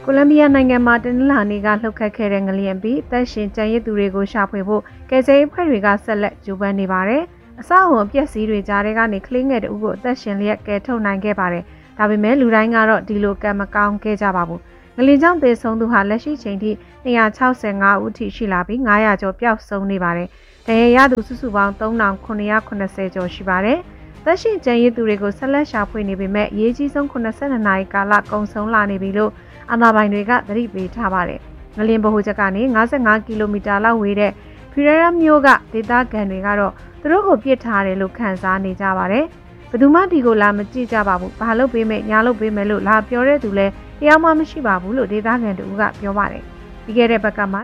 ကိုလံဘီယာနိုင်ငံမှာတနင်္လာနေ့ကလှုပ်ခတ်ခဲ့တဲ့ငလျင်ပြီးတပ်ရှင်ကြံရစ်သူတွေကိုရှာဖွေဖို့ကယ်ဆယ်ရေးဖွဲ့တွေကဆက်လက်ကြိုးပမ်းနေပါတယ်။အဆောက်အုံအပျက်စီးတွေကြားထဲကနေကလေးငယ်တဦးကိုအသက်ရှင်လျက်ကယ်ထုတ်နိုင်ခဲ့ပါတယ်။ဒါပေမဲ့လူတိုင်းကတော့ဒီလိုကံမကောင်းခဲ့ကြပါဘူး။ငလျင်ကြောင့်သေဆုံးသူဟာလက်ရှိချိန်ထိ265ဦးထိရှိလာပြီး900ကျော်ပျောက်ဆုံးနေပါတယ်။ဒဏ်ရာရသူစုစုပေါင်း3980ကျော်ရှိပါတယ်။သက်ရှင်ကြံရစ်သူတွေကိုဆက်လက်ရှာဖွေနေပေမဲ့အရေးကြီးဆုံး82နာရီကာလကုန်ဆုံးလာနေပြီလို့အာဏာပိုင်တွေကသတိပေးထားပါတယ်။ငလျင်ဗဟိုချက်ကနေ55ကီလိုမီတာလောက်ဝေးတဲ့ဖီရရာမြို့ကဒေသခံတွေကတော့သူတို့ကိုပြစ်ထားတယ်လို့ခန့်စားနေကြပါတယ်။ဘယ်သူမှဒီကိုလာမကြည့်ကြပါဘူး။ဘာလို့ပေးမယ်ညာလို့ပေးမယ်လို့လာပြောတဲ့သူလည်းတရားမှမရှိပါဘူးလို့ဒေသခံတို့ကပြောပါတယ်။ပြီးခဲ့တဲ့ဘက်ကမှ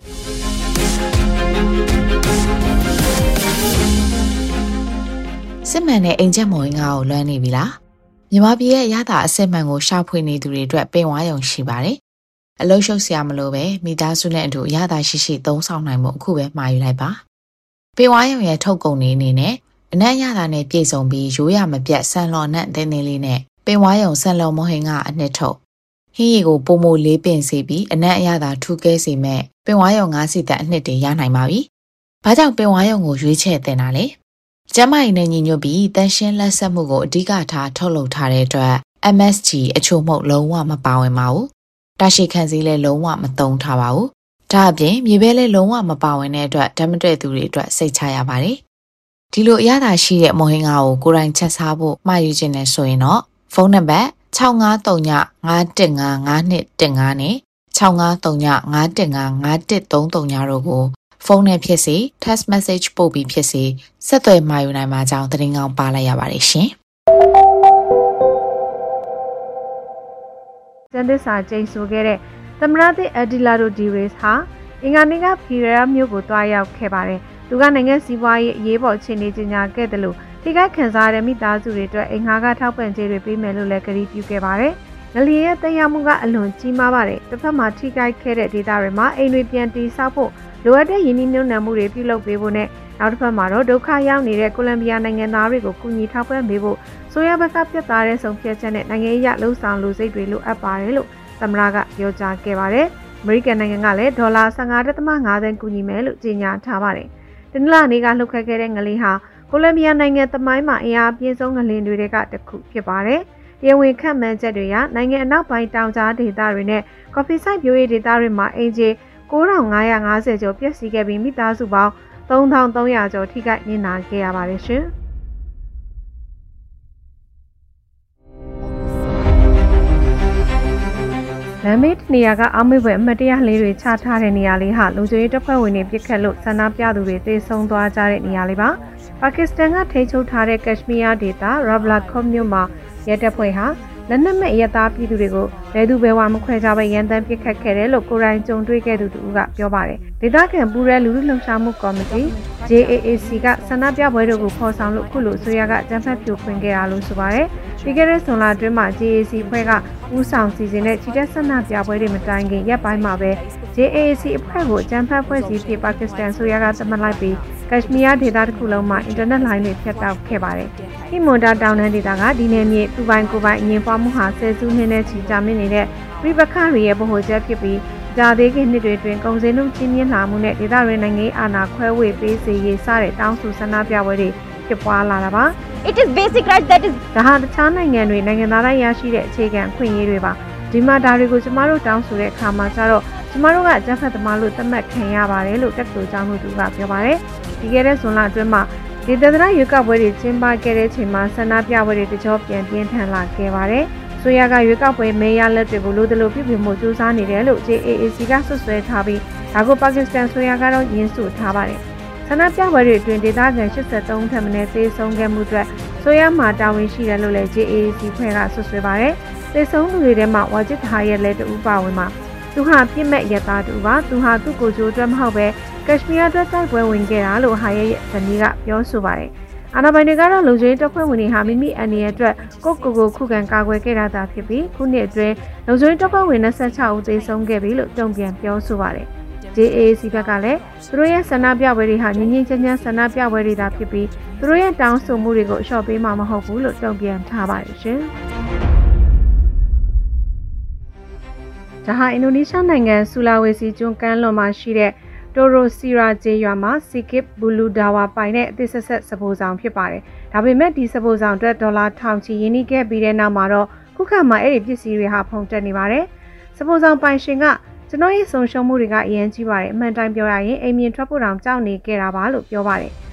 စစ်မှန်တဲ့အိမ်ချက်မော်ရင်ကိုလွှမ်းနေပြီလားမြန်မာပြည်ရဲ့ရတာအစစ်မှန်ကိုရှာဖွေနေသူတွေအတွက်ပင်ဝါရုံရှိပါတယ်အလုံးရှုပ်စရာမလိုပဲမိသားစုနဲ့အတူရတာရှိသုံးဆောင်နိုင်မှုအခုပဲမှာယူလိုက်ပါပင်ဝါရုံရဲ့ထုတ်ကုန်နေအနေနဲ့အနက်ရတာနဲ့ပြည့်စုံပြီးရိုးရမပြတ်ဆန်လော်နဲ့တင်းတင်းလေးနဲ့ပင်ဝါရုံဆန်လော်မော်ဟင်ကအနှစ်ထုတ်ဟင်းရီကိုပုံမိုလေးပင်စေပြီးအနက်အရသာထူးကဲစေမဲ့ပင်ဝါရုံ9စီတက်အနှစ်တွေရနိုင်ပါပြီ။ဘာကြောင့်ပင်ဝါရုံကိုရွေးချယ်တင်တာလဲ။ကျမကြီးနဲ့ညီညွတ်ပြီးတန်ရှင်းလက်ဆက်မှုကိုအဓိကထားထုတ်လုပ်ထားတဲ့အတွက် MSG အချို့မှုလုံးဝမပါဝင်ပါဘူး။တာရှိခံစည်းလည်းလုံးဝမသုံးထားပါဘူး။ဒါအပြင်မြေပဲလည်းလုံးဝမပါဝင်တဲ့အတွက်ဓာတ်မတွေ့သူတွေအတွက်စိတ်ချရပါတယ်။ဒီလိုအရသာရှိတဲ့မော်ဟင်္ဂါကိုကိုယ်တိုင်ချက်စားဖို့မှာယူခြင်းနဲ့ဆိုရင်တော့ဖုန်းနံပါတ်6539515512နဲ့6539515513တို့ကိုဖုန်းနဲ့ဖြစ်စေ text message ပို့ပြီးဖြစ်စေဆက်သွယ်မှာယူနိုင်မှာကြောင်းသတင်းကောင်းပါလိုက်ရပါတယ်ရှင်။ကျန်သစ္စာကျိန်ဆိုခဲ့တဲ့သမရသစ်အဒီလာဒိုဒီရေးစ်ဟာအင်္ဂါနေ့ကဖီရရာမြို့ကိုတွားရောက်ခဲ့ပါတယ်။သူကနိုင်ငံစီးပွားရေးအရေးပေါ်အခြေအနေကြီးညာခဲ့တယ်လို့ထိခိုက်ခံစားရတဲ့မိသားစုတွေအတွက်အင်္ဂါကထောက်ပံ့ကြေးတွေပေးမယ်လို့လည်းကတိပြုခဲ့ပါတယ်။ငလျင်ရဲ့တက်ရောက်မှုကအလွန်ကြီးမားပါတယ်။တစ်ဖက်မှာထိခိုက်ခဲ့တဲ့ဒေသတွေမှာအိမ်တွေပြန်တည်ဆောက်ဖို့လိုအပ်တဲ့ရင်းနှီးမြှုပ်နှံမှုတွေပြုလုပ်ပေးဖို့နဲ့နောက်တစ်ဖက်မှာတော့ဒုက္ခရောက်နေတဲ့ကိုလံဘီယာနိုင်ငံသားတွေကိုကူညီထောက်ပံ့ပေးဖို့ဆိုရဘက်ကပြတ်သားတဲ့ဆုံးဖြတ်ချက်နဲ့နိုင်ငံရေးလှုပ်ဆောင်လူစိတ်တွေလိုအပ်ပါတယ်လို့သမ္မတကပြောကြားခဲ့ပါတယ်။အမေရိကန်နိုင်ငံကလည်းဒေါ်လာ15.5 သန်းကူညီမယ်လို့ကြေညာထားပါတယ်။တနင်္လာနေ့ကလှုပ်ခတ်ခဲ့တဲ့ငလျင်ဟာကိုလံဘီယာနိုင်ငံသမိုင်းမှာအင်အားပြင်းဆုံးငလျင်တွေကတစ်ခုဖြစ်ပါတယ်။တရားဝင်ခန့်မှန်းချက်တွေအရနိုင်ငံအနောက်ပိုင်းတောင်ကြားဒေသတွေနဲ့ကော်ဖီစိုက်ပျိုးရေးဒေသတွေမှာအင်ဂျီ9550ကျော်ပျက်စီးခဲ့ပြီးမိသားစုပေါင်း3300ကျော်ထိခိုက်နစ်နာခဲ့ရပါတယ်ရှင်။လမ်းမေးနေရာကအောက်မေ့ပွဲအမတ်တရားလေးတွေချထားတဲ့နေရာလေးဟာလုံခြုံရေးတပ်ဖွဲ့ဝင်တွေပြစ်ခတ်လို့ဆန္ဒပြသူတွေသေဆုံးသွားကြတဲ့နေရာလေးပါ။ပါကစ္စတန်ကထိန်းချုပ်ထားတဲ့ကက်ရှ်မီးယားဒေသရာဘလာခေါ့မြို့မှာရဲတပ်ဖွဲ့ဟာလက်နက်မဲ့ရဲသားပြည်သူတွေကိုဘယ်သူဘယ်ဝါမခွဲခြားပဲရန်တမ်းပစ်ခတ်ခဲ့တယ်လို့ကိုရိုင်းကြုံတွေ့ခဲ့သူတို့ကပြောပါတယ်။ဒေသခံပူရဲလူလူလှုပ်ရှားမှုကော်မတီ JAAC ကဆန္ဒပြပွဲတို့ကိုဖော်ဆောင်လို့ခုလိုဆိုရကအကြမ်းဖက်ဖြိုခွင်းခဲ့တာလို့ဆိုပါတယ်။ပြီးခဲ့တဲ့ဇွန်လအတွင်းမှာ JAAC ဖွဲ့ကဦးဆောင်စီစဉ်တဲ့ချီတက်ဆန္ဒပြပွဲတွေမတိုင်ခင်ရက်ပိုင်းမှာပဲ JAAC အဖွဲ့ကိုအကြမ်းဖက်ဖွဲ့စည်းပြီးပါကစ္စတန်ဆိုရကသတ်မှတ်လိုက်ပြီးကက်ရှ်မီးယားဒေသတစ်ခုလုံးမှာအင်တာနက်လိုင်းတွေဖြတ်တောက်ခဲ့ပါတယ်။ဟီမွန်ဒါတောင်တန်းဒေသကဒီနယ်မြေသူပိုင်ကိုယ်ပိုင်အငြင်းပွားမှုဟာဆယ်စုနှစ်နဲ့ချီကြာမြင့်နေတဲ့ပြည်ပခါရီရဲ့ဗဟိုချက်ဖြစ်ပြီးကြာသေးခင်နှစ်တွေတွင်ကုန်စည်နှုန်းချင်းမြင့်လာမှုနဲ့ဒေသတွင်းနိုင်ငံအာဏာခွဲဝေပေးစေရေးစတဲ့တောင်းဆိုဆန္ဒပြပွဲတွေဖြစ်ပွားလာတာပါ။ It is basic right that is ဒါဟာတခြားနိုင်ငံတွေနိုင်ငံသားတိုင်းရရှိတဲ့အခြေခံအခွင့်အရေးတွေပါဒီမှာဒါတွေကိုကျမတို့တောင်းဆိုတဲ့အခါမှာကျတော့ကျမတို့ကအကြမ်းဖက်သမားလို့သတ်မှတ်ခံရပါတယ်လို့တက်တူကျောင်းသူကပြောပါတယ်ဒီကဲတဲ့ဇွန်လအတွင်းမှာဒီသဒ္ဒရာရွေးကောက်ပွဲတွေကျင်းပခဲ့တဲ့ချိန်မှာဆန္ဒပြပွဲတွေတကြောပြန်ပြင်းထန်လာခဲ့ပါတယ်ဆိုရကရွေးကောက်ပွဲမဲရလက်တွေကိုလိုသလိုပြုပြင်မှုစူးစမ်းနေတယ်လို့ JAAC ကဆွဆွဲထားပြီးဒါကိုပါကစ္စတန်ဆိုရကတော့ညှင်းဆိုထားပါတယ်ဆန္ဒပြပွဲတွေအတွင်းဒေသခံ83ထက်မနည်းသေဆုံးခဲ့မှုအတွက်ဆိုရမှာတာဝန်ရှိတယ်လို့လည်း JAAC ဖွဲ့ကဆွဆွဲပါတယ်သေဆုံးသူတွေထဲမှာဝါဂျစ်ဟာရဲ့လက်တူပါဝင်မှာသူဟာပြစ်မဲ့ရသားတူပါသူဟာသူ့ကိုယ်ကျိုးအတွက်မဟုတ်ပဲကက်ရှ်မီးယားအတွက်တိုက်ပွဲဝင်ခဲ့တာလို့ဟာရဲ့ဇနီးကပြောဆိုပါတယ်အာဏာပိုင်တွေကတော့လုံခြုံရေးတပ်ဖွဲ့ဝင်တွေဟာမိမိအနေနဲ့အတွက်ကိုခုခံကာကွယ်ခဲ့တာသာဖြစ်ပြီးခုနှစ်အတွင်းလုံခြုံရေးတပ်ဖွဲ့ဝင်26ဦးသေဆုံးခဲ့ပြီလို့တုံ့ပြန်ပြောဆိုပါတယ် JAAC ဘက်ကလည်းသူတို့ရဲ့ဆန္ဒပြပွဲတွေဟာငြင်းငြင်းချမ်းချမ်းဆန္ဒပြပွဲတွေသာဖြစ်ပြီးသူတို့ရဲ့တောင်းဆိုမှုတွေကိုအလျှော့ပေးမှာမဟုတ်ဘူးလို့တုံ့ပြန်ထားပါတယ်ရှင်။ဒါဟာအင်ဒိုနီးရှားနိုင်ငံဆူလာဝေစီကျွန်းကမ်းလွန်မှာရှိတဲ့တိုရိုစီရာဂျေရွာမှာစီကစ်ဘူလူဒါဝါပိုင်တဲ့အသစ်ဆက်ဆက်စပိုးဆောင်ဖြစ်ပါတယ်။ဒါပေမဲ့ဒီစပိုးဆောင်အတွက်ဒေါ်လာထောင်ချီရင်းနှီးခဲ့ပြီးတဲ့နောက်မှာတော့ခုခါမှာအဲ့ဒီပစ္စည်းတွေဟာဖုန်တက်နေပါတယ်။စပိုးဆောင်ပိုင်ရှင်ကကျွန်တော်ရဲ့ဆုံးရှုံးမှုတွေကအရင်ကြီးပါတယ်။အမှန်တိုင်းပြောရရင်အိမ်မြင်ထွက်ဖို့တောင်ကြောက်နေခဲ့တာပါလို့ပြောပါတယ်။